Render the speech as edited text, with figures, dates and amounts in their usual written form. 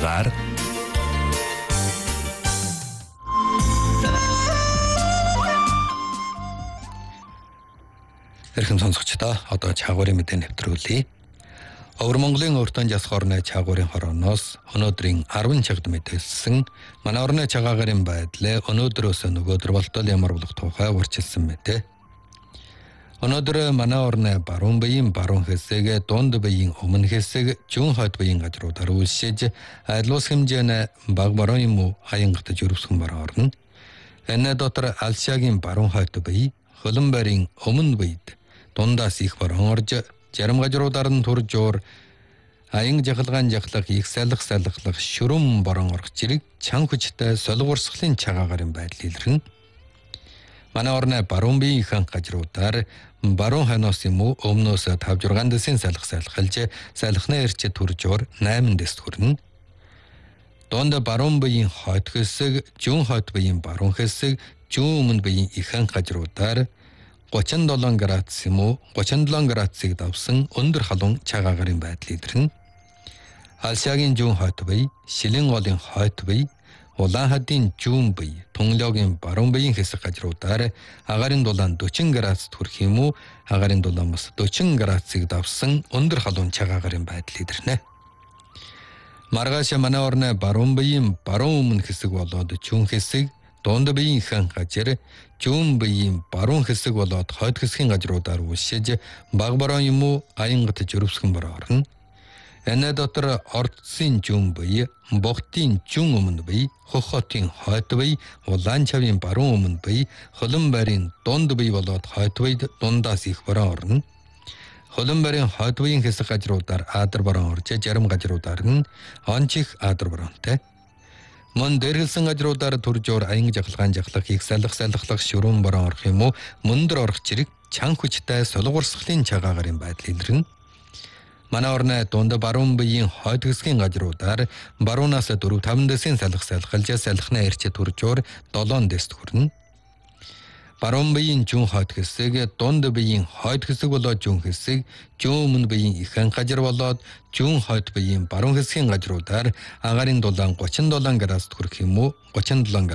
Агаар Эрхэм сонсогчдоо одоо чаагуурын мэдээ нэвтрүүлье. Өвөр Монголын өртөн жас хорны чаагуурын хорооноос өнөөдрийн 10 чагд мэдээлсэн манай орны чагаагарын байдлаа өнөөдрөөс нөгөөдөр болтол ямар болох тухай урьдчилсан мэдээ. Өнөөдөр манай орны баруун биеийн баруун хэсэг, дунд биеийн өмнө хэсэг, зүүн хойд биеийн газруудаар үйлшиж айлуус хэмжээний баг баруун юм хаянгатж өрөвсгөн бараа орно. Энэ дотор алшаагийн баруун хойд бие, хөлөн барийн өмнө биед дундаас их баруун орж зарим газруудаар нь турж уур аян жахалгаан жахлах их салхах шүрэн баруун орох зэрэг чан хүчтэй солигурсгалын чагаагарын байдал илэрнэ. Манай орны баруун биеийн их газруудаар баруун хойноос юм уу өмнөөс 5-6 дэсийн салхалж салхины эрчид турж уур 8 дэс хүрнэ. Дунд баруун биеийн хойд хэсэг, зүүн хойд биеийн баруун хэсэг, зүүн өмнө биеийн их газруудаар 37 градус юм уу 37 градусыг давсан өндөр халуун чагаагарын байдал илэрнэ. Алшаагийн зүүн хойд бие, шилэн голын хойд бие, улаан хадын зүүн бие, тунгалогийн баруун биеийн хэсэг газруудаар агаарын дулаан 40 градус хүрэх юм уу агаарын дулаан бас 40 градусыг давсан өндөр халуун чагаагарын байдал илэрнэ. Маргааш манай орны баруун биеийн баруун өмнө хэсэг болоод зүүн хэсэг, дунд биеийн их газар, зүүн биеийн баруун хэсэг болоод хойд хэсгийн газруудаар үйлшиж баг баруун юм уу аянгатж өрөвсгөн бараа орно. Энэ дотор ордсын зүүн бие, богтын зүүн өмнө бие, хөх хотын хойд бие, улаан чавын баруун өмнө бие, хөлөн барийн дунд бие болоод хойд биед дундаас их бараа орно. Хөлөн барийн хойд биеийн хэсэг газруудаар аадар баруун орж зарим газруудаар нь ончих аадар баруунтай. Мөн дээрхэлсэн газруудаар турж уур аян жахалгаан жахлах их салхах шүрэн баруун орох юм уу мөндөр орох зэрэг чан хүчтэй солигурсгалын чагаагарын байдал илэрнэ. Манай орны дунд баруун биеийн хойд хэсгийн газруудаар баруунаас 4-5 дэсийн салхалж салхины эрчид турж уур 7 дэст хүрнэ. Баруун биеийн зүүн хойд хэсэг, дунд биеийн хойд хэсэг болоод зүүн хэсэг, зүүн өмнө биеийн их газар болоод зүүн хойд биеийн баруун хэсгийн газруудаар агаарын дулаан 37 градус хүрэх юм уу 37